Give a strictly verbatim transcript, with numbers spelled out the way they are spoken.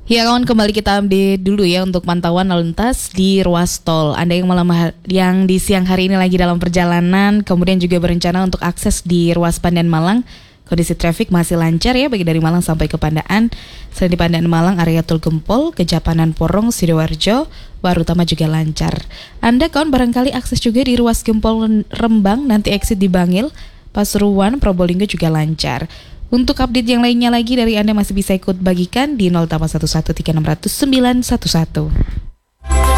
Ya kawan, kembali kita update dulu ya untuk pantauan lalu lintas di ruas tol. Anda yang malam ha- yang di siang hari ini lagi dalam perjalanan, kemudian juga berencana untuk akses di ruas Pandan Malang, kondisi trafik masih lancar ya bagi dari Malang sampai ke Pandaan. Selain di Pandaan Malang, area Tol Gempol, Kejapanan Porong, Sidoarjo, Warutama juga lancar. Anda kawan barangkali akses juga di ruas Gempol Rembang, nanti exit di Bangil, Pasuruan, Probolinggo juga lancar. Untuk update yang lainnya lagi dari Anda masih bisa ikut bagikan di nol delapan satu satu tiga enam nol nol sembilan satu satu.